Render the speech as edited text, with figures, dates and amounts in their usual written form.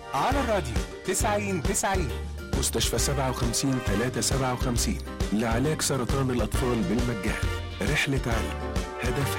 على الراديو 90 مستشفى 57 357 لعلاج سرطان الأطفال بالمجان. رحلة علم هدفها